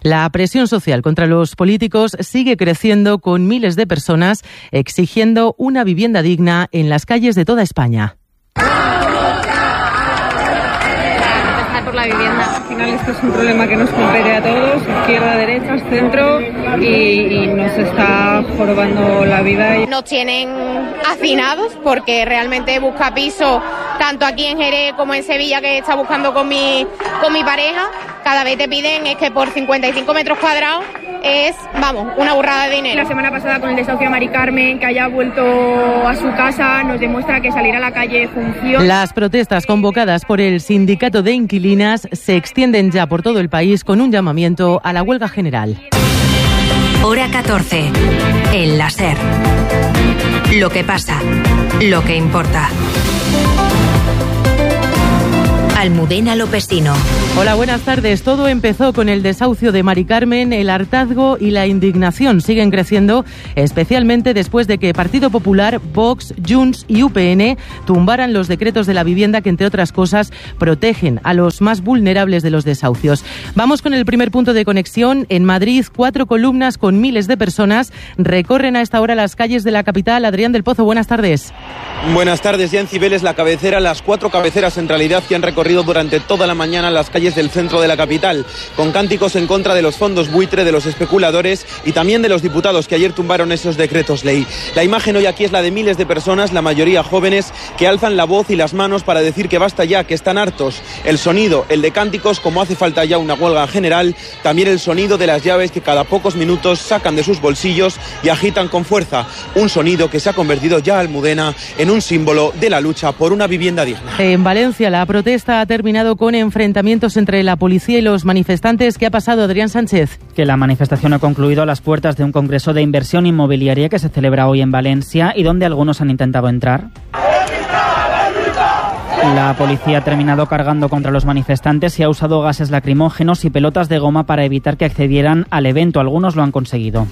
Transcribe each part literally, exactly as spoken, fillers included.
La presión social contra los políticos sigue creciendo, con miles de personas exigiendo una vivienda digna en las calles de toda España. Por la vivienda. Al final esto es un problema que nos compete a todos, izquierda, derecha, centro, y, y nos está jorobando la vida. Nos tienen hacinados porque realmente busca piso tanto aquí en Jerez como en Sevilla, que está buscando con mi, con mi pareja. Cada vez te piden es que por cincuenta y cinco metros cuadrados es, vamos, una burrada de dinero. La semana pasada con el desahucio a Mari Carmen, que haya vuelto a su casa, nos demuestra que salir a la calle funciona. Las protestas convocadas por el sindicato de inquilinas se extienden ya por todo el país, con un llamamiento a la huelga general. Hora catorce. El la SER. Lo que pasa, lo que importa. Almudena Lopestino. Hola, buenas tardes. Todo empezó con el desahucio de Mari Carmen. El hartazgo y la indignación siguen creciendo, especialmente después de que Partido Popular, Vox, Junts y U P N tumbaran los decretos de la vivienda que, entre otras cosas, protegen a los más vulnerables de los desahucios. Vamos con el primer punto de conexión. En Madrid, cuatro columnas con miles de personas recorren a esta hora las calles de la capital. Adrián del Pozo, buenas tardes. Buenas tardes. Ya en Cibeles, la cabecera, las cuatro cabeceras en realidad que han recorrido durante toda la mañana las calles del centro de la capital, con cánticos en contra de los fondos buitre, de los especuladores y también de los diputados que ayer tumbaron esos decretos ley. La imagen hoy aquí es la de miles de personas, la mayoría jóvenes, que alzan la voz y las manos para decir que basta ya, que están hartos. El sonido, el de cánticos, como hace falta ya una huelga general, también el sonido de las llaves que cada pocos minutos sacan de sus bolsillos y agitan con fuerza. Un sonido que se ha convertido ya, Almudena, en un símbolo de la lucha por una vivienda digna. En Valencia, la protesta ha terminado con enfrentamientos entre la policía y los manifestantes. ¿Qué ha pasado, Adrián Sánchez? Que la manifestación ha concluido a las puertas de un congreso de inversión inmobiliaria que se celebra hoy en Valencia y donde algunos han intentado entrar. La policía ha terminado cargando contra los manifestantes y ha usado gases lacrimógenos y pelotas de goma para evitar que accedieran al evento. Algunos lo han conseguido.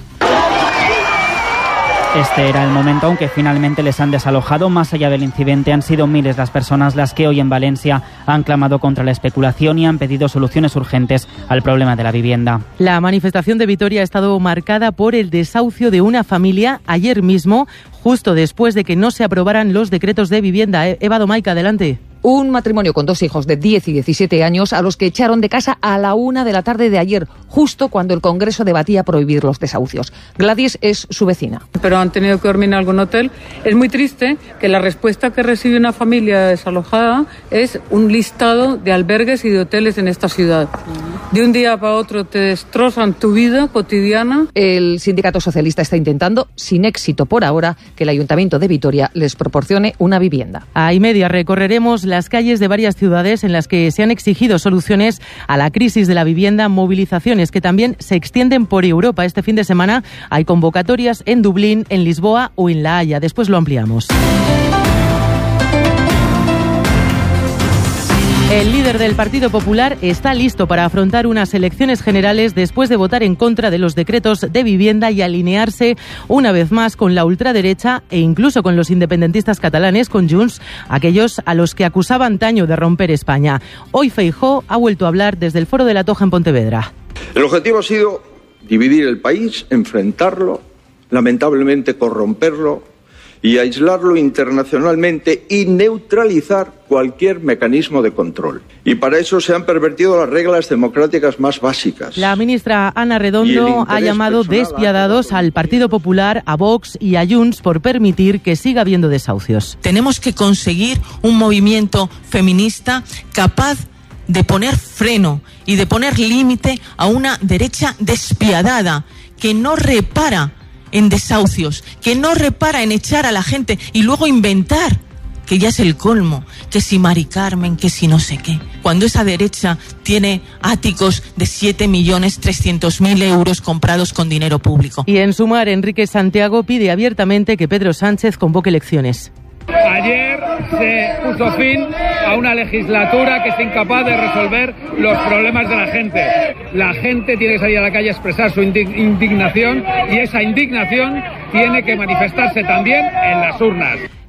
Este era el momento, aunque finalmente les han desalojado. Más allá del incidente, han sido miles las personas las que hoy en Valencia han clamado contra la especulación y han pedido soluciones urgentes al problema de la vivienda. La manifestación de Vitoria ha estado marcada por el desahucio de una familia ayer mismo, justo después de que no se aprobaran los decretos de vivienda. Eva Domaica, adelante. Un matrimonio con dos hijos de diez y diecisiete años a los que echaron de casa a la una de la tarde de ayer, justo cuando el Congreso debatía prohibir los desahucios. Gladys es su vecina. Pero han tenido que dormir en algún hotel. Es muy triste que la respuesta que recibe una familia desalojada es un listado de albergues y de hoteles en esta ciudad. De un día para otro te destrozan tu vida cotidiana. El sindicato socialista está intentando, sin éxito por ahora, que el Ayuntamiento de Vitoria les proporcione una vivienda. A y media recorreremos las calles de varias ciudades en las que se han exigido soluciones a la crisis de la vivienda, movilizaciones que también se extienden por Europa. Este fin de semana hay convocatorias en Dublín, en Lisboa o en La Haya. Después lo ampliamos. El líder del Partido Popular está listo para afrontar unas elecciones generales después de votar en contra de los decretos de vivienda y alinearse una vez más con la ultraderecha e incluso con los independentistas catalanes, con Junts, aquellos a los que acusaba antaño de romper España. Hoy Feijóo ha vuelto a hablar desde el Foro de la Toja en Pontevedra. El objetivo ha sido dividir el país, enfrentarlo, lamentablemente corromperlo y aislarlo internacionalmente y neutralizar cualquier mecanismo de control. Y para eso se han pervertido las reglas democráticas más básicas. La ministra Ana Redondo ha llamado despiadados al Partido Popular, a Vox y a Junts por permitir que siga habiendo desahucios. Tenemos que conseguir un movimiento feminista capaz de poner freno y de poner límite a una derecha despiadada que no repara en desahucios, que no repara en echar a la gente y luego inventar, que ya es el colmo, que si Mari Carmen, que si no sé qué. Cuando esa derecha tiene áticos de siete millones trescientos mil euros comprados con dinero público. Y en Sumar, Enrique Santiago pide abiertamente que Pedro Sánchez convoque elecciones. Ayer se puso fin a una legislatura que es incapaz de resolver los problemas de la gente. La gente tiene que salir a la calle a expresar su indignación y esa indignación tiene que manifestarse también en las urnas.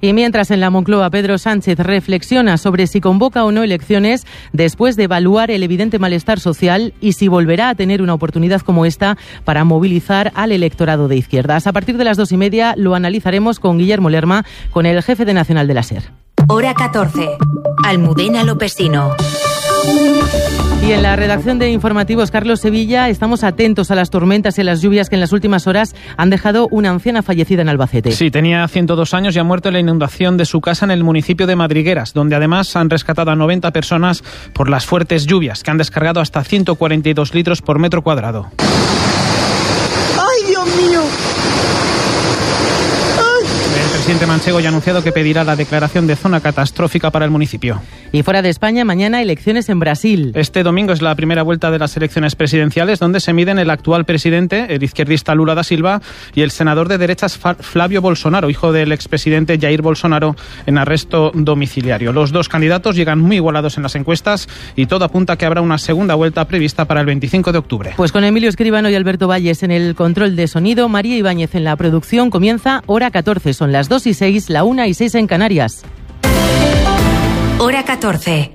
Y mientras en la Moncloa Pedro Sánchez reflexiona sobre si convoca o no elecciones después de evaluar el evidente malestar social y si volverá a tener una oportunidad como esta para movilizar al electorado de izquierdas. A partir de las dos y media lo analizaremos con Guillermo Lerma, con el jefe de Nacional de la SER. Hora catorce. Almudena Lopesino. Y en la redacción de informativos, Carlos Sevilla, estamos atentos a las tormentas y a las lluvias que en las últimas horas han dejado una anciana fallecida en Albacete. Sí, tenía ciento dos años y ha muerto en la inundación de su casa en el municipio de Madrigueras, donde además han rescatado a noventa personas por las fuertes lluvias, que han descargado hasta ciento cuarenta y dos litros por metro cuadrado. ¡Ay, Dios mío! El presidente manchego ya ha anunciado que pedirá la declaración de zona catastrófica para el municipio. Y fuera de España, mañana elecciones en Brasil. Este domingo es la primera vuelta de las elecciones presidenciales, donde se miden el actual presidente, el izquierdista Lula da Silva, y el senador de derechas Flavio Bolsonaro, hijo del expresidente Jair Bolsonaro, en arresto domiciliario. Los dos candidatos llegan muy igualados en las encuestas y todo apunta a que habrá una segunda vuelta prevista para el veinticinco de octubre. Pues con Emilio Escribano y Alberto Valles en el control de sonido, María Ibáñez en la producción, comienza Hora catorce. Son las dos y seis, la una y seis en Canarias. Hora catorce.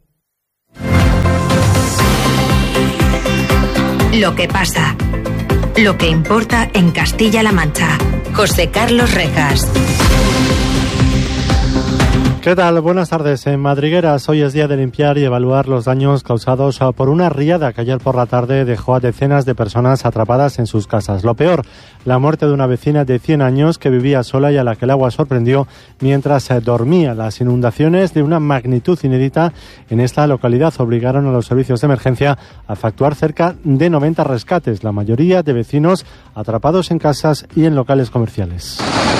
Lo que pasa. Lo que importa en Castilla-La Mancha. José Carlos Rejas. ¿Qué tal? Buenas tardes. En Madrigueras hoy es día de limpiar y evaluar los daños causados por una riada que ayer por la tarde dejó a decenas de personas atrapadas en sus casas. Lo peor, la muerte de una vecina de cien años que vivía sola y a la que el agua sorprendió mientras dormía. Las inundaciones de una magnitud inédita en esta localidad obligaron a los servicios de emergencia a efectuar cerca de noventa rescates, la mayoría de vecinos atrapados en casas y en locales comerciales.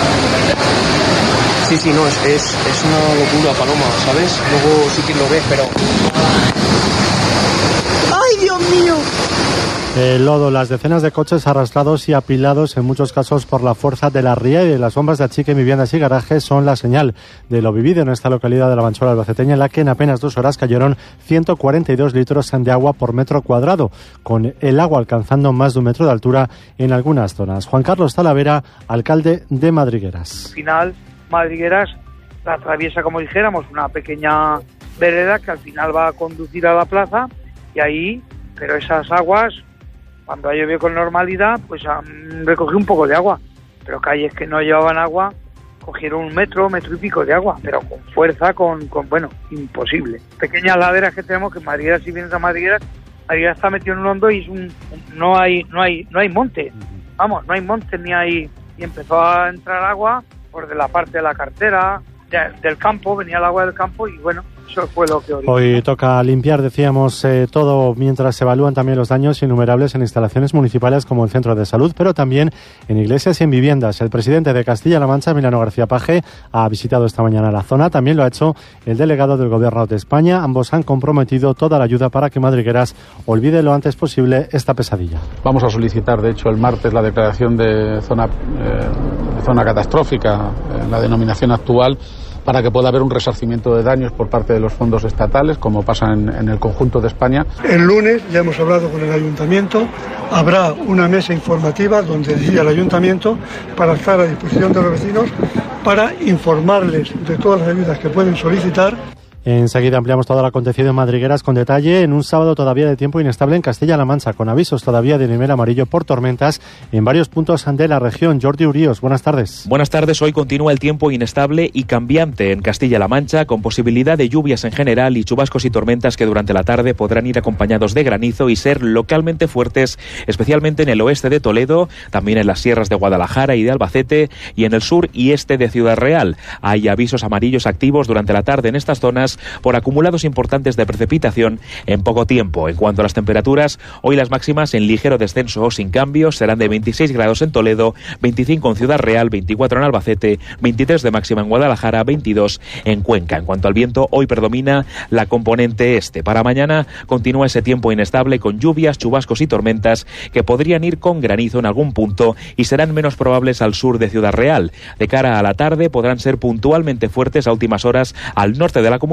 Sí, sí, no, es, es, es una locura, Paloma, ¿sabes? Luego sí que lo ves, pero... ¡Ay, Dios mío! El lodo, las decenas de coches arrastrados y apilados, en muchos casos por la fuerza de la ría y de las bombas de achique en viviendas y garajes, son la señal de lo vivido en esta localidad de la Manchuela albaceteña, en la que en apenas dos horas cayeron ciento cuarenta y dos litros de agua por metro cuadrado, con el agua alcanzando más de un metro de altura en algunas zonas. Juan Carlos Talavera, alcalde de Madrigueras. Al final, Madrigueras la atraviesa, como dijéramos, una pequeña vereda que al final va a conducir a la plaza y ahí, pero esas aguas, cuando ha llovido con normalidad, pues han recogido un poco de agua, pero calles que no llevaban agua cogieron un metro, metro y pico de agua, pero con fuerza, con, con bueno, imposible. Pequeñas laderas que tenemos, que Madrigueras, si vienes a Madrigueras, Madrigueras está metido en un hondo y es un, no hay, no hay, no hay monte, vamos, no hay monte ni hay, y empezó a entrar agua por de la parte de la cartera, de, del campo, venía el agua del campo y bueno, eso fue lo que originó. Hoy toca limpiar, decíamos, eh, todo mientras se evalúan también los daños innumerables en instalaciones municipales como el centro de salud, pero también en iglesias y en viviendas. El presidente de Castilla-La Mancha, Emiliano García Paje, ha visitado esta mañana la zona. También lo ha hecho el delegado del Gobierno de España. Ambos han comprometido toda la ayuda para que Madrigueras olvide lo antes posible esta pesadilla. Vamos a solicitar, de hecho, el martes la declaración de zona, eh, de zona catastrófica, eh, la denominación actual, para que pueda haber un resarcimiento de daños por parte de los fondos estatales, como pasa en, en el conjunto de España. El lunes ya hemos hablado con el Ayuntamiento, habrá una mesa informativa donde decía el Ayuntamiento para estar a disposición de los vecinos para informarles de todas las ayudas que pueden solicitar. Enseguida ampliamos todo lo acontecido en Madrigueras con detalle en un sábado todavía de tiempo inestable en Castilla-La Mancha, con avisos todavía de nivel amarillo por tormentas en varios puntos de la región. Jordi Uríos, buenas tardes. Buenas tardes. Hoy continúa el tiempo inestable y cambiante en Castilla-La Mancha, con posibilidad de lluvias en general y chubascos y tormentas que durante la tarde podrán ir acompañados de granizo y ser localmente fuertes, especialmente en el oeste de Toledo, también en las sierras de Guadalajara y de Albacete y en el sur y este de Ciudad Real. Hay avisos amarillos activos durante la tarde en estas zonas por acumulados importantes de precipitación en poco tiempo. En cuanto a las temperaturas, hoy las máximas en ligero descenso o sin cambios serán de veintiséis grados en Toledo, veinticinco en Ciudad Real, veinticuatro en Albacete, veintitrés de máxima en Guadalajara, veintidós en Cuenca. En cuanto al viento, hoy predomina la componente este. Para mañana continúa ese tiempo inestable con lluvias, chubascos y tormentas que podrían ir con granizo en algún punto y serán menos probables al sur de Ciudad Real. De cara a la tarde podrán ser puntualmente fuertes a últimas horas al norte de la comunidad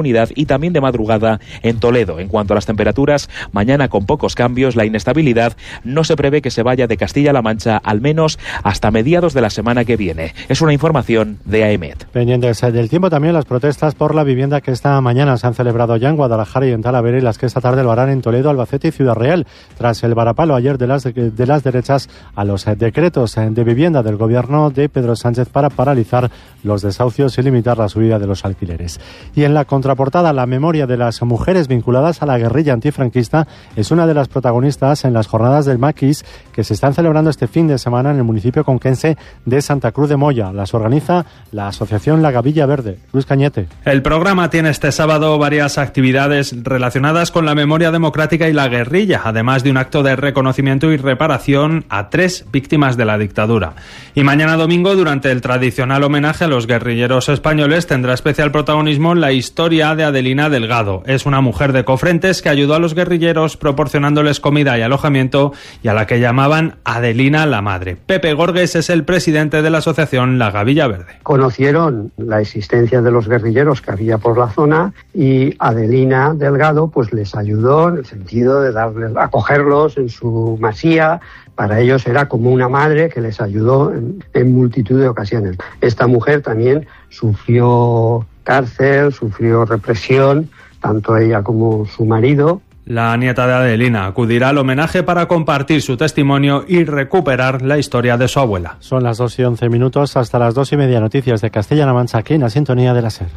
Comunidad y también de madrugada en Toledo. En cuanto a las temperaturas, mañana con pocos cambios, la inestabilidad no se prevé que se vaya de Castilla-La Mancha al menos hasta mediados de la semana que viene. Es una información de A E M E T. Pendientes del tiempo también las protestas por la vivienda que esta mañana se han celebrado ya en Guadalajara y en Talavera y las que esta tarde lo harán en Toledo, Albacete y Ciudad Real, tras el varapalo ayer de las, de, de las derechas a los decretos de vivienda del gobierno de Pedro Sánchez para paralizar los desahucios y limitar la subida de los alquileres. Y en la contraportada, la memoria de las mujeres vinculadas a la guerrilla antifranquista es una de las protagonistas en las jornadas del Maquis que se están celebrando este fin de semana en el municipio conquense de Santa Cruz de Moya. Las organiza la asociación La Gavilla Verde. Luis Cañete. El programa tiene este sábado varias actividades relacionadas con la memoria democrática y la guerrilla, además de un acto de reconocimiento y reparación a tres víctimas de la dictadura. Y mañana domingo, durante el tradicional homenaje a los guerrilleros españoles, tendrá especial protagonismo la historia de Adelina Delgado. Es una mujer de Cofrentes que ayudó a los guerrilleros proporcionándoles comida y alojamiento y a la que llamaban Adelina la Madre. Pepe Gorges es el presidente de la asociación La Gavilla Verde. Conocieron la existencia de los guerrilleros que había por la zona y Adelina Delgado pues les ayudó en el sentido de darles, acogerlos en su masía. Para ellos era como una madre que les ayudó en, en multitud de ocasiones. Esta mujer también sufrió cárcel, sufrió represión, tanto ella como su marido. La nieta de Adelina acudirá al homenaje para compartir su testimonio y recuperar la historia de su abuela. Son las dos y once minutos, hasta las dos y media, noticias de Castilla-La Mancha aquí en la sintonía de la SER.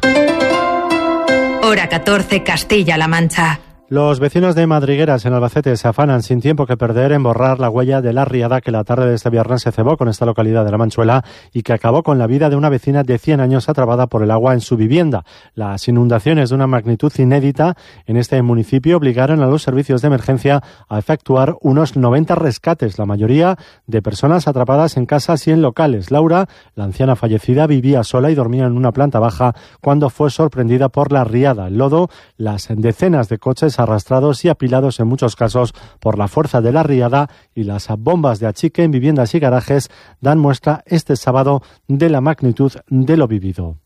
Hora catorce, Castilla-La Mancha. Los vecinos de Madrigueras, en Albacete, se afanan sin tiempo que perder en borrar la huella de la riada que la tarde de este viernes se cebó con esta localidad de La Manchuela y que acabó con la vida de una vecina de cien años atrapada por el agua en su vivienda. Las inundaciones de una magnitud inédita en este municipio obligaron a los servicios de emergencia a efectuar unos noventa rescates, la mayoría de personas atrapadas en casas y en locales. Laura, la anciana fallecida, vivía sola y dormía en una planta baja cuando fue sorprendida por la riada. El lodo, las decenas de coches arrastrados y apilados en muchos casos por la fuerza de la riada y las bombas de achique en viviendas y garajes dan muestra este sábado de la magnitud de lo vivido.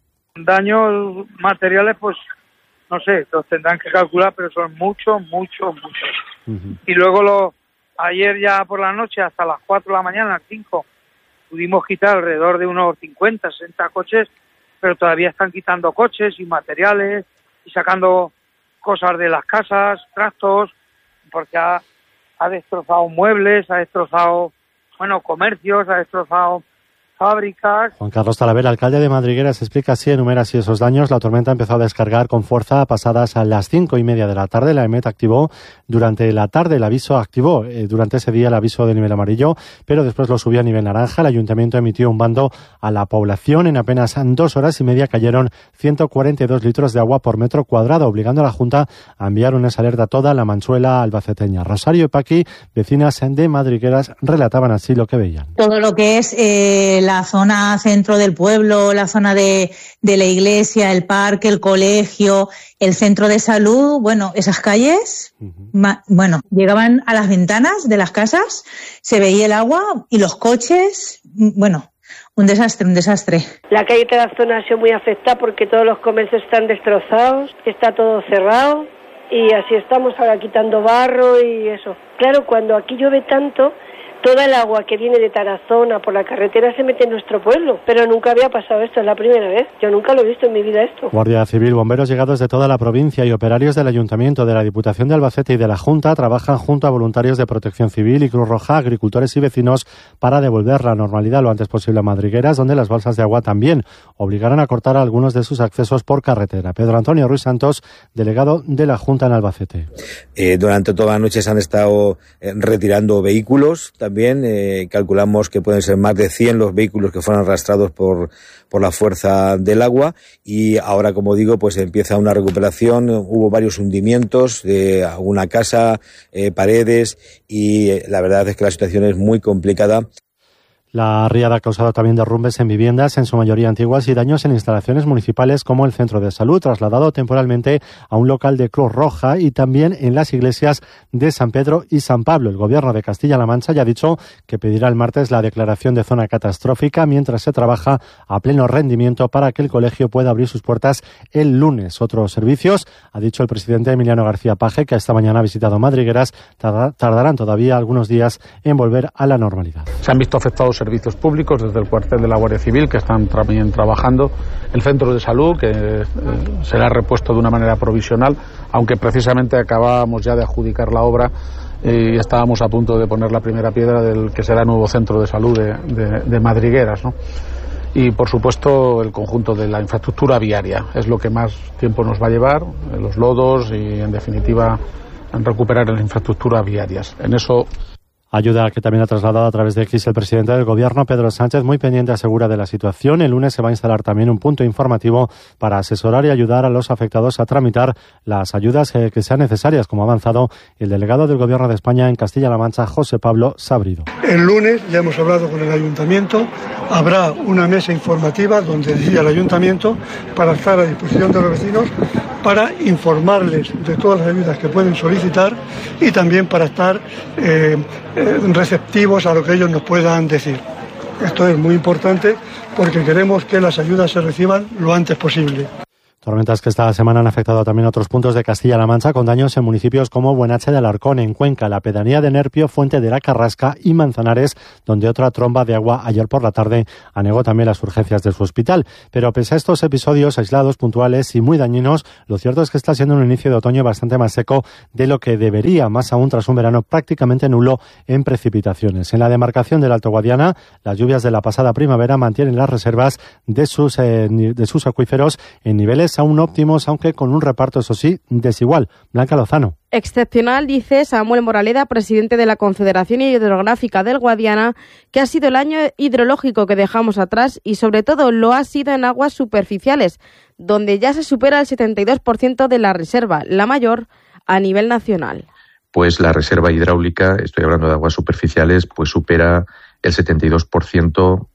Daños materiales, pues no sé, los tendrán que calcular, pero son muchos, muchos, muchos. Uh-huh. Y luego lo, ayer ya por la noche hasta las cuatro de la mañana, a las cinco, pudimos quitar alrededor de unos cincuenta, sesenta coches, pero todavía están quitando coches y materiales y sacando cosas de las casas, trastos, porque ha, ha destrozado muebles, ha destrozado, bueno, comercios, ha destrozado fábricas. Juan Carlos Talavera, alcalde de Madrigueras, explica así, enumera así esos daños. La tormenta empezó a descargar con fuerza pasadas a las cinco y media de la tarde. La E M E T activó durante la tarde el aviso, activó eh, durante ese día el aviso de nivel amarillo, pero después lo subió a nivel naranja. El ayuntamiento emitió un bando a la población. En apenas dos horas y media cayeron ciento cuarenta y dos litros de agua por metro cuadrado, obligando a la Junta a enviar una alerta a toda la Manchuela albaceteña. Rosario y Paqui, vecinas de Madrigueras, relataban así lo que veían. Todo lo que es eh, la zona centro del pueblo, la zona de, de la iglesia, el parque, el colegio, el centro de salud, bueno, esas calles, uh-huh. ma, bueno, llegaban a las ventanas de las casas, se veía el agua y los coches, bueno, un desastre, un desastre. La calle de la zona ha sido muy afectada porque todos los comercios están destrozados, está todo cerrado y así estamos ahora quitando barro y eso. Claro, cuando aquí llueve tanto, toda el agua que viene de Tarazona por la carretera se mete en nuestro pueblo, pero nunca había pasado esto, es la primera vez. Yo nunca lo he visto en mi vida esto. Guardia Civil, bomberos llegados de toda la provincia y operarios del Ayuntamiento, de la Diputación de Albacete y de la Junta trabajan junto a voluntarios de Protección Civil y Cruz Roja, agricultores y vecinos para devolver la normalidad lo antes posible a Madrigueras, donde las balsas de agua también obligaron a cortar algunos de sus accesos por carretera. Pedro Antonio Ruiz Santos, delegado de la Junta en Albacete. Eh, durante toda la noche se han estado eh, retirando vehículos. También eh, calculamos que pueden ser más de cien los vehículos que fueron arrastrados por, por la fuerza del agua y ahora, como digo, pues empieza una recuperación. Hubo varios hundimientos de alguna casa, eh, paredes y eh, la verdad es que la situación es muy complicada. La riada ha causado también derrumbes en viviendas, en su mayoría antiguas, y daños en instalaciones municipales como el centro de salud, trasladado temporalmente a un local de Cruz Roja, y también en las iglesias de San Pedro y San Pablo. El Gobierno de Castilla-La Mancha ya ha dicho que pedirá el martes la declaración de zona catastrófica mientras se trabaja a pleno rendimiento para que el colegio pueda abrir sus puertas el lunes. Otros servicios, ha dicho el presidente Emiliano García Paje, que esta mañana ha visitado Madrigueras, tardarán todavía algunos días en volver a la normalidad. Se han visto afectados servicios públicos, desde el cuartel de la Guardia Civil, que están también trabajando, el centro de salud, que eh, será repuesto de una manera provisional, aunque precisamente acabábamos ya de adjudicar la obra y estábamos a punto de poner la primera piedra del que será el nuevo centro de salud de, de, de Madrigueras, ¿no? Y, por supuesto, el conjunto de la infraestructura viaria es lo que más tiempo nos va a llevar, los lodos y, en definitiva, en recuperar las infraestructuras viarias. En eso... Ayuda que también ha trasladado a través de X el presidente del Gobierno, Pedro Sánchez, muy pendiente, asegura, de la situación. El lunes se va a instalar también un punto informativo para asesorar y ayudar a los afectados a tramitar las ayudas que, que sean necesarias, como ha avanzado el delegado del Gobierno de España en Castilla-La Mancha, José Pablo Sabrido. El lunes, ya hemos hablado con el Ayuntamiento, habrá una mesa informativa donde decía el Ayuntamiento para estar a disposición de los vecinos, para informarles de todas las ayudas que pueden solicitar y también para estar eh, receptivos a lo que ellos nos puedan decir. Esto es muy importante porque queremos que las ayudas se reciban lo antes posible. Tormentas que esta semana han afectado también a otros puntos de Castilla-La Mancha, con daños en municipios como Buenache de Alarcón, en Cuenca, la pedanía de Nerpio, Fuente de la Carrasca y Manzanares, donde otra tromba de agua ayer por la tarde anegó también las urgencias de su hospital. Pero pese a estos episodios aislados, puntuales y muy dañinos, lo cierto es que está siendo un inicio de otoño bastante más seco de lo que debería, más aún tras un verano prácticamente nulo en precipitaciones. En la demarcación del Alto Guadiana, las lluvias de la pasada primavera mantienen las reservas de sus, eh, de sus acuíferos en niveles aún óptimos, aunque con un reparto, eso sí, desigual. Blanca Lozano. Excepcional, dice Samuel Moraleda, presidente de la Confederación Hidrográfica del Guadiana, que ha sido el año hidrológico que dejamos atrás y sobre todo lo ha sido en aguas superficiales, donde ya se supera el setenta y dos por ciento de la reserva, la mayor a nivel nacional. Pues la reserva hidráulica, estoy hablando de aguas superficiales, pues supera el setenta y dos por ciento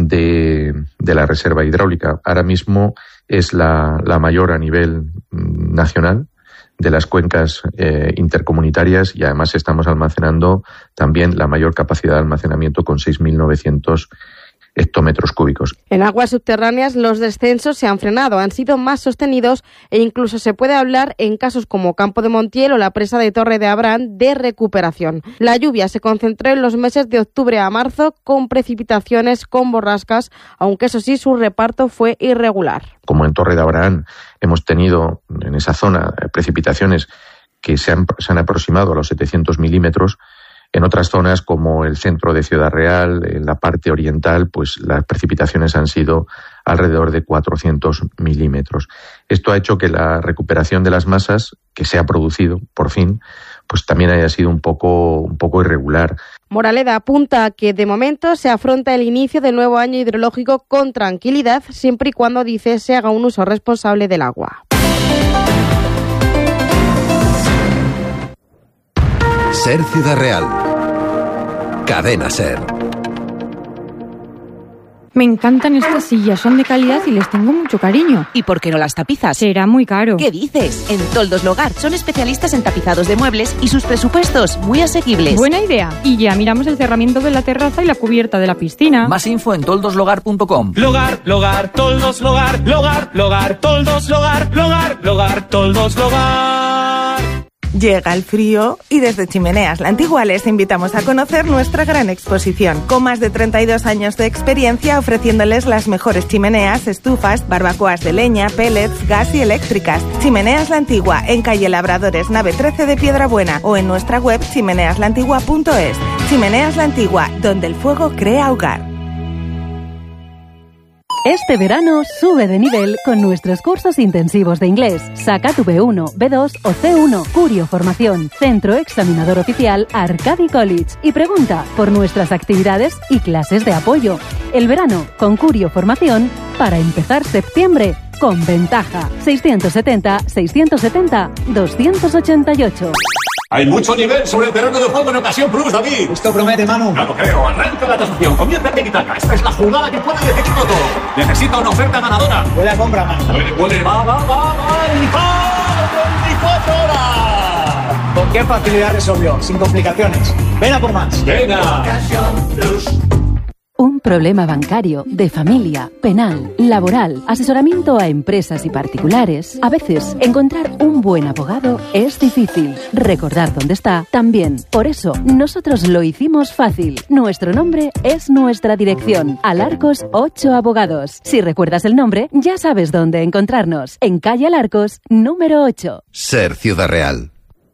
de, de la reserva hidráulica. Ahora mismo es la, la mayor a nivel nacional de las cuencas eh, intercomunitarias, y además estamos almacenando también la mayor capacidad de almacenamiento con seis mil novecientos hectómetros cúbicos. En aguas subterráneas los descensos se han frenado, han sido más sostenidos e incluso se puede hablar, en casos como Campo de Montiel o la presa de Torre de Abraham, de recuperación. La lluvia se concentró en los meses de octubre a marzo, con precipitaciones, con borrascas, aunque eso sí, su reparto fue irregular. Como en Torre de Abraham hemos tenido en esa zona precipitaciones que se han, se han aproximado a los setecientos milímetros, en otras zonas, como el centro de Ciudad Real, en la parte oriental, pues las precipitaciones han sido alrededor de cuatrocientos milímetros. Esto ha hecho que la recuperación de las masas, que se ha producido, por fin, pues también haya sido un poco, un poco irregular. Moraleda apunta a que de momento se afronta el inicio del nuevo año hidrológico con tranquilidad, siempre y cuando, dice, se haga un uso responsable del agua. Ser Ciudad Real. Cadena Ser. Me encantan estas sillas, son de calidad y les tengo mucho cariño. ¿Y por qué no las tapizas? Será muy caro. ¿Qué dices? En Toldos Logar son especialistas en tapizados de muebles y sus presupuestos muy asequibles. Buena idea. Y ya miramos el cerramiento de la terraza y la cubierta de la piscina. Más info en toldos logar punto com. Logar, Logar, Toldos Logar, Logar, Logar, Toldos Logar, Logar, Logar, Toldos Logar. Llega el frío y desde Chimeneas La Antigua les invitamos a conocer nuestra gran exposición. Con más de treinta y dos años de experiencia ofreciéndoles las mejores chimeneas, estufas, barbacoas de leña, pellets, gas y eléctricas. Chimeneas La Antigua, en calle Labradores, nave trece de Piedrabuena, o en nuestra web chimeneas la antigua punto es. Chimeneas La Antigua, donde el fuego crea hogar. Este verano sube de nivel con nuestros cursos intensivos de inglés. Saca tu B uno, B dos o C uno. Curio Formación, Centro Examinador Oficial Arcadi College. Y pregunta por nuestras actividades y clases de apoyo. El verano con Curio Formación para empezar septiembre con ventaja. seiscientos setenta, seiscientos setenta, doscientos ochenta y ocho. Hay mucho nivel sobre el terreno de juego en Ocasión Plus, David. Esto promete, Manu. No lo creo. Arranca la tasación. Comienza el tiki-taka. Esta es la jugada que puede decidirlo todo. Necesita una oferta ganadora. Puede compra, Manu. Puede, puede. Va, va, va, va. veinticuatro horas. ¿Con qué facilidad resolvió? Sin complicaciones. Ven a por más. Venga. Ocasión Plus. Un problema bancario, de familia, penal, laboral, asesoramiento a empresas y particulares. A veces, encontrar un buen abogado es difícil. Recordar dónde está también. Por eso, nosotros lo hicimos fácil. Nuestro nombre es nuestra dirección. Alarcos ocho Abogados. Si recuerdas el nombre, ya sabes dónde encontrarnos. En calle Alarcos, número ocho. Ser Ciudad Real.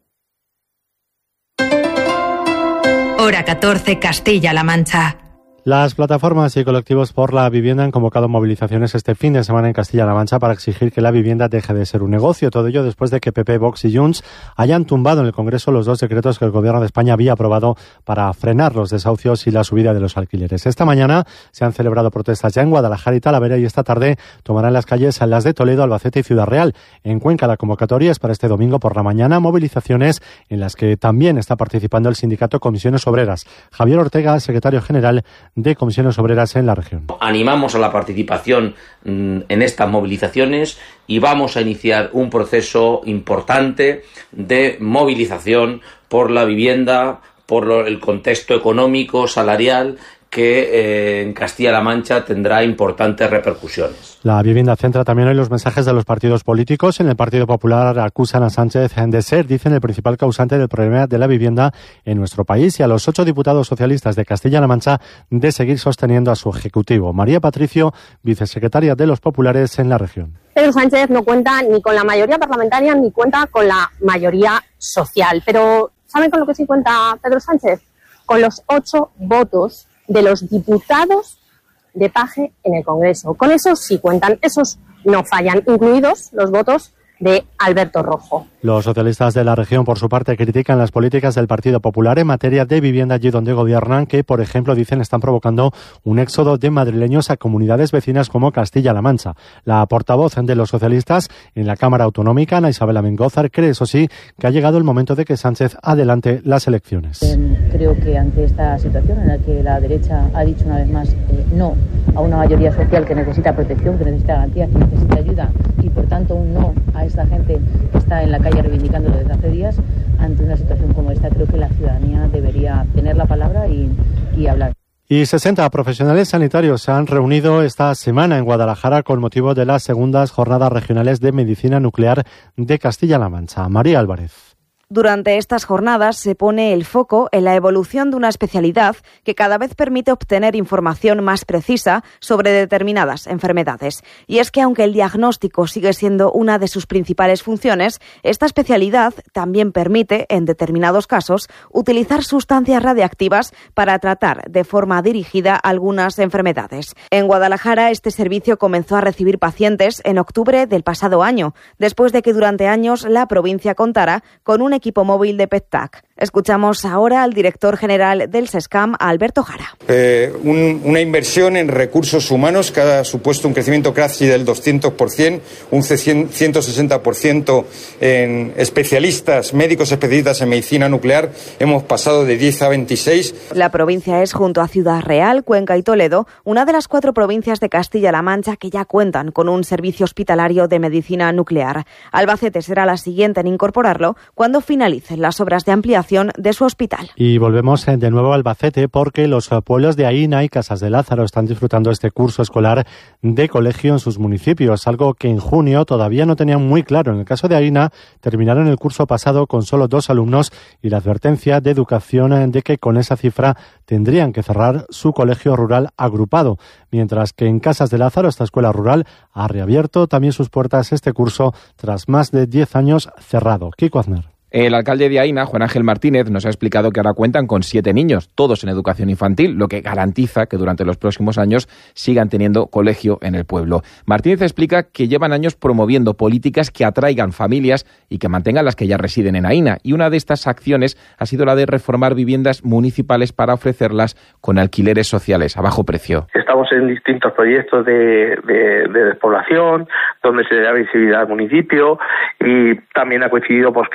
Hora catorce, Castilla-La Mancha. Las plataformas y colectivos por la vivienda han convocado movilizaciones este fin de semana en Castilla-La Mancha para exigir que la vivienda deje de ser un negocio. Todo ello después de que P P, Vox y Junts hayan tumbado en el Congreso los dos decretos que el Gobierno de España había aprobado para frenar los desahucios y la subida de los alquileres. Esta mañana se han celebrado protestas ya en Guadalajara y Talavera y esta tarde tomarán las calles a las de Toledo, Albacete y Ciudad Real. En Cuenca la convocatoria es para este domingo por la mañana, movilizaciones en las que también está participando el sindicato Comisiones Obreras. Javier Ortega, secretario general de Comisiones Obreras en la región. Animamos a la participación en estas movilizaciones y vamos a iniciar un proceso importante de movilización por la vivienda, por el contexto económico, salarial, que eh, en Castilla-La Mancha tendrá importantes repercusiones. La vivienda centra también hoy los mensajes de los partidos políticos. En el Partido Popular acusan a Sánchez de ser, dicen, el principal causante del problema de la vivienda en nuestro país y a los ocho diputados socialistas de Castilla-La Mancha de seguir sosteniendo a su ejecutivo. María Patricio, vicesecretaria de los populares en la región. Pedro Sánchez no cuenta ni con la mayoría parlamentaria ni cuenta con la mayoría social. Pero ¿saben con lo que sí cuenta Pedro Sánchez? Con los ocho votos de los diputados de Paje en el Congreso. Con esos sí cuentan, esos no fallan, incluidos los votos de Alberto Rojo. Los socialistas de la región, por su parte, critican las políticas del Partido Popular en materia de vivienda allí donde gobiernan, que, por ejemplo, dicen están provocando un éxodo de madrileños a comunidades vecinas como Castilla-La Mancha. La portavoz de los socialistas en la Cámara Autonómica, Ana Isabel Mengózar, cree, eso sí, que ha llegado el momento de que Sánchez adelante las elecciones. Eh, creo que ante esta situación en la que la derecha ha dicho una vez más eh, no a una mayoría social que necesita protección, que necesita garantías, que necesita ayuda y, por tanto, un no a esta gente que está en la calle reivindicándolo desde hace días, ante una situación como esta creo que la ciudadanía debería tener la palabra y, y hablar. Y sesenta profesionales sanitarios se han reunido esta semana en Guadalajara con motivo de las segundas jornadas regionales de medicina nuclear de Castilla-La Mancha. María Álvarez. Durante estas jornadas se pone el foco en la evolución de una especialidad que cada vez permite obtener información más precisa sobre determinadas enfermedades. Y es que aunque el diagnóstico sigue siendo una de sus principales funciones, esta especialidad también permite, en determinados casos, utilizar sustancias radiactivas para tratar de forma dirigida algunas enfermedades. En Guadalajara, este servicio comenzó a recibir pacientes en octubre del pasado año, después de que durante años la provincia contara con un equipo móvil de P E T TAC. Escuchamos ahora al director general del SESCAM, Alberto Jara. Eh, un, una inversión en recursos humanos que ha supuesto un crecimiento casi del doscientos por ciento, un ciento sesenta por ciento en especialistas, médicos especialistas en medicina nuclear. Hemos pasado de diez a veintiséis. La provincia es, junto a Ciudad Real, Cuenca y Toledo, una de las cuatro provincias de Castilla-La Mancha que ya cuentan con un servicio hospitalario de medicina nuclear. Albacete será la siguiente en incorporarlo cuando finalicen las obras de ampliación de su hospital. Y volvemos de nuevo a Albacete porque los pueblos de Aína y Casas de Lázaro están disfrutando este curso escolar de colegio en sus municipios, algo que en junio todavía no tenían muy claro. En el caso de Aína, terminaron el curso pasado con solo dos alumnos y la advertencia de educación de que con esa cifra tendrían que cerrar su colegio rural agrupado, mientras que en Casas de Lázaro, esta escuela rural, ha reabierto también sus puertas este curso tras más de diez años cerrado. Kiko Aznar. El alcalde de Aína, Juan Ángel Martínez, nos ha explicado que ahora cuentan con siete niños, todos en educación infantil, lo que garantiza que durante los próximos años sigan teniendo colegio en el pueblo. Martínez explica que llevan años promoviendo políticas que atraigan familias y que mantengan las que ya residen en Aína. Y una de estas acciones ha sido la de reformar viviendas municipales para ofrecerlas con alquileres sociales a bajo precio. Estamos en distintos proyectos de, de, de despoblación, donde se da visibilidad al municipio y también ha coincidido pues que hemos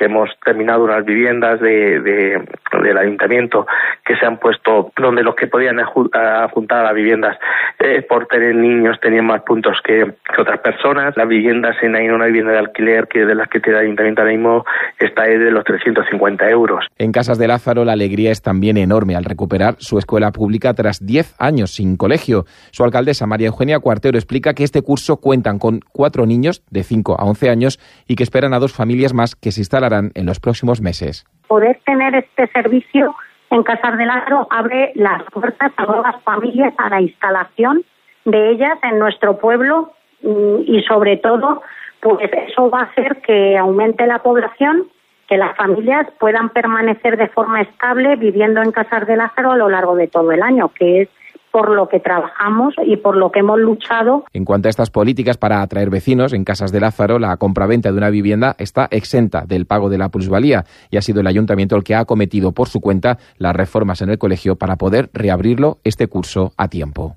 terminado unas viviendas de, de, del ayuntamiento que se han puesto donde los que podían apuntar a las viviendas eh, por tener niños tenían más puntos que, que otras personas. Las viviendas en hay una vivienda de alquiler que de las que tiene el ayuntamiento ahora mismo está es de los trescientos cincuenta euros. En Casas de Lázaro la alegría es también enorme al recuperar su escuela pública tras diez años sin colegio. Su alcaldesa María Eugenia Cuartero explica que este curso cuentan con cuatro niños de cinco a once años y que esperan a dos familias más que se instalarán en los próximos meses. Poder tener este servicio en Casas de Lázaro abre las puertas a nuevas familias, a la instalación de ellas en nuestro pueblo y sobre todo pues eso va a hacer que aumente la población, que las familias puedan permanecer de forma estable viviendo en Casas de Lázaro a lo largo de todo el año, que es por lo que trabajamos y por lo que hemos luchado. En cuanto a estas políticas para atraer vecinos, en Casas de Lázaro la compraventa de una vivienda está exenta del pago de la plusvalía y ha sido el ayuntamiento el que ha acometido por su cuenta las reformas en el colegio para poder reabrirlo este curso a tiempo.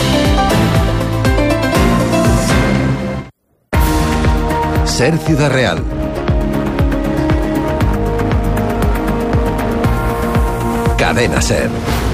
Ser Ciudad Real. Cadena Ser.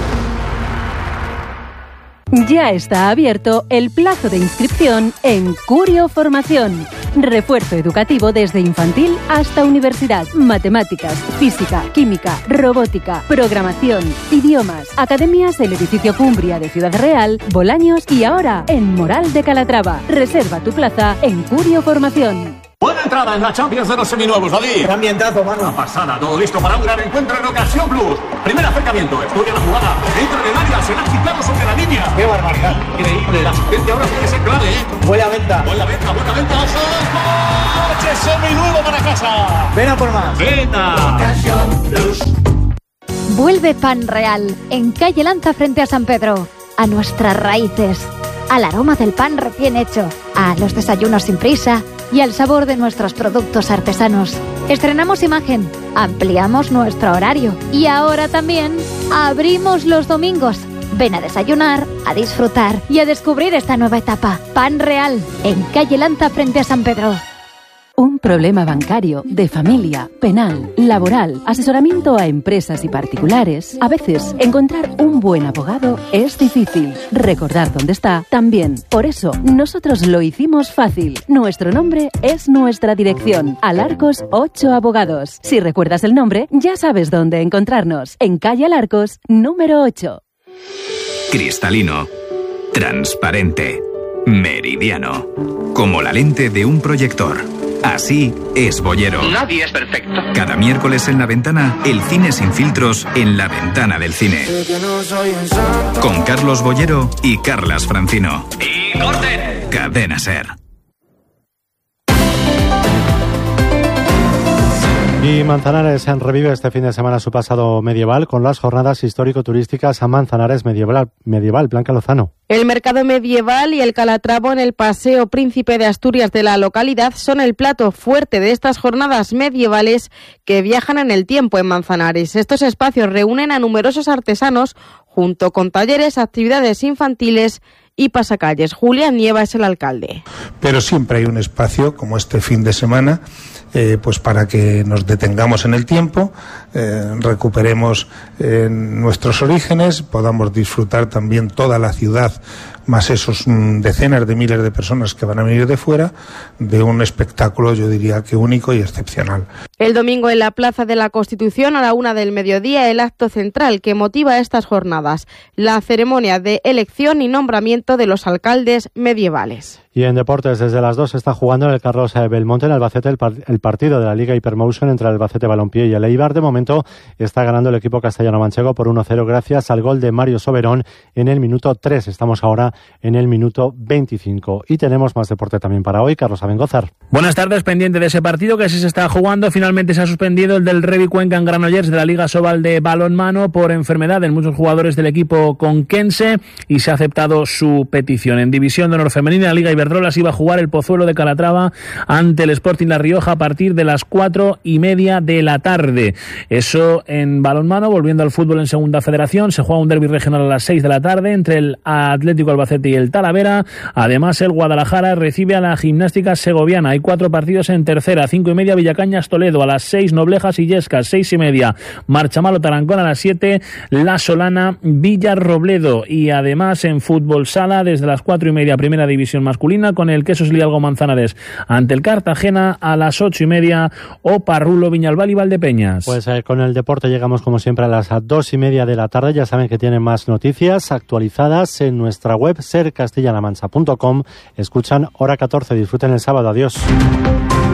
Ya está abierto el plazo de inscripción en Curio Formación. Refuerzo educativo desde infantil hasta universidad. Matemáticas, física, química, robótica, programación, idiomas. Academias del edificio Cumbria de Ciudad Real, Bolaños y ahora en Moral de Calatrava. Reserva tu plaza en Curio Formación. Buena entrada en la Champions de los seminuevos, David. Gran ambientazo, mano. Una pasada, todo listo para un gran encuentro en Ocasión Plus. Primer acercamiento, estudia la jugada, entra en el área, se la ha quitado sobre la línea. ¡Qué barbaridad! Increíble, la asistencia ahora tiene que ser clave, ¿eh? Buena venta. Buena venta, buena venta. ¡Coche seminuevo para casa! Ven a por más. ¡Venta! Ocasión Plus. Vuelve Pan Real, en calle Lanza frente a San Pedro. A nuestras raíces, al aroma del pan recién hecho, a los desayunos sin prisa y al sabor de nuestros productos artesanos. Estrenamos imagen, ampliamos nuestro horario y ahora también abrimos los domingos. Ven a desayunar, a disfrutar y a descubrir esta nueva etapa. Pan Real, en calle Lanza frente a San Pedro. Un problema bancario, de familia, penal, laboral, asesoramiento a empresas y particulares. A veces, encontrar un buen abogado es difícil. Recordar dónde está, también. Por eso, nosotros lo hicimos fácil. Nuestro nombre es nuestra dirección. Alarcos ocho Abogados. Si recuerdas el nombre, ya sabes dónde encontrarnos. En calle Alarcos, número ocho. Cristalino. Transparente. Meridiano. Como la lente de un proyector. Así es Boyero. Nadie es perfecto. Cada miércoles en La Ventana, el cine sin filtros en la ventana del cine. Con Carlos Boyero y Carlas Francino. ¡Y corten! Cadena Ser. Y Manzanares revive este fin de semana su pasado medieval con las jornadas histórico-turísticas a Manzanares Medieval. Medieval, Blanca Lozano. El mercado medieval y el Calatravo en el Paseo Príncipe de Asturias de la localidad son el plato fuerte de estas jornadas medievales que viajan en el tiempo en Manzanares. Estos espacios reúnen a numerosos artesanos junto con talleres, actividades infantiles y pasacalles. Julián Nieva es el alcalde. Pero siempre hay un espacio como este fin de semana eh, pues para que nos detengamos en el tiempo, eh, recuperemos eh, nuestros orígenes, podamos disfrutar también toda la ciudad, más esos mm, decenas de miles de personas que van a venir de fuera, de un espectáculo, yo diría que único y excepcional. El domingo en la Plaza de la Constitución a la una del mediodía, el acto central que motiva estas jornadas, la ceremonia de elección y nombramiento de los alcaldes medievales. Y en deportes, desde las dos se está jugando en el Carlos Belmonte en Albacete el, par- el partido de la Liga Hypermotion entre el Albacete Balompié y el Eibar. De momento está ganando el equipo castellano-manchego por uno cero gracias al gol de Mario Soberón en el minuto tres. Estamos ahora en el minuto veinticinco. Y tenemos más deporte también para hoy. Carlos Abengózar. Buenas tardes, pendiente de ese partido que sí se está jugando. Finalmente se ha suspendido el del Revi Cuenca en Granollers de la Liga Sobal de balonmano por enfermedad en muchos jugadores del equipo conquense y se ha aceptado su petición. En División de Honor Femenina, la Liga Iberdrola Iberdrola iba a jugar el Pozuelo de Calatrava ante el Sporting La Rioja a partir de las cuatro y media de la tarde. Eso en balonmano. Volviendo al fútbol en Segunda Federación, se juega un derbi regional a las seis de la tarde entre el Atlético Albacete y el Talavera. Además, el Guadalajara recibe a la Gimnástica Segoviana. Hay cuatro partidos en tercera. Cinco y media Villacañas Toledo, a las seis Noblejas y Illescas, seis y media Marchamalo Tarancón, a las siete La Solana Villarrobledo. Y además en fútbol sala desde las cuatro y media Primera División masculina con el Quesos Lialgo Manzanares ante el Cartagena, a las ocho y media Oparrulo Viñalbal y Valdepeñas. Pues eh, con el deporte llegamos como siempre a las dos y media de la tarde. Ya saben que tienen más noticias actualizadas en nuestra web ser castilla la mancha punto com. Escuchan Hora catorce. Disfruten el sábado. Adiós.